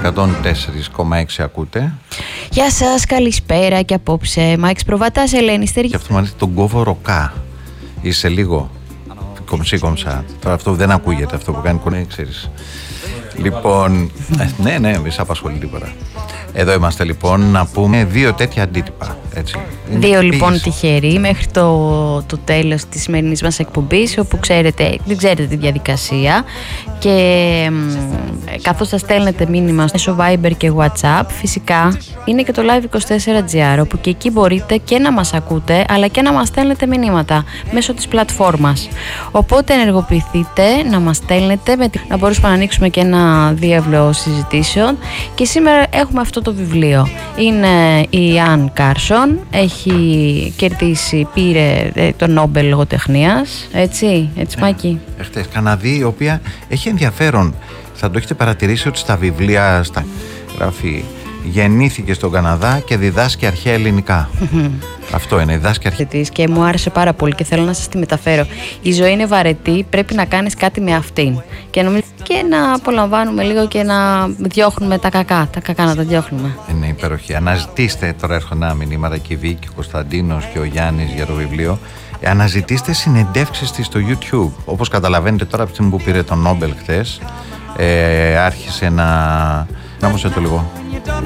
104,6 ακούτε. Γεια σας, καλησπέρα και απόψε. Μάκης Προβατάς, Ελένη Στέργη. Και αυτό μου αρέσει τον κόβο ροκά. Είσαι λίγο κομψή-κομψά. Τώρα αυτό δεν ακούγεται, αυτό που κάνει κονέ, ξέρεις. Λοιπόν, ναι, μη σ' απασχολεί τίποτα. Εδώ είμαστε λοιπόν να πούμε 2 τέτοια αντίτυπα. Έτσι. 2 λοιπόν τυχεροί μέχρι το τέλος της σημερινής μας εκπομπής, όπου δεν ξέρετε τη διαδικασία, και καθώς θα στέλνετε μήνυμα μέσω Viber και WhatsApp, φυσικά είναι και το Live24GR, όπου και εκεί μπορείτε και να μας ακούτε αλλά και να μας στέλνετε μηνύματα μέσω της πλατφόρμας. Οπότε ενεργοποιηθείτε να μας στέλνετε, να μπορούμε να ανοίξουμε και ένα διάβλο συζητήσεων. Και σήμερα έχουμε αυτό το βιβλίο. Είναι η Αν Κάρσον, έχει κερδίσει, πήρε το Νόμπελ λογοτεχνίας, έτσι Μάκη. Εχθές Καναδή, η οποία έχει ενδιαφέρον. Θα το έχετε παρατηρήσει ότι στα βιβλία γράφει γεννήθηκε στον Καναδά και διδάσκει αρχαία ελληνικά. Αυτό είναι, διδάσκει αρχαία. Και μου άρεσε πάρα πολύ και θέλω να σας τη μεταφέρω. Η ζωή είναι βαρετή, πρέπει να κάνεις κάτι με αυτήν. Και να απολαμβάνουμε λίγο και να διώχνουμε τα κακά. Τα κακά να τα διώχνουμε. Είναι υπέροχη. Αναζητήστε, τώρα έρχονται μηνύματα και η Βίκη, ο Κωνσταντίνος και ο Γιάννης για το βιβλίο. Αναζητήστε συνεντεύξεις της στο YouTube. Όπως καταλαβαίνετε τώρα, από την που πήρε τον Νόμπελ χθες, άρχισε να... Να το λίγο.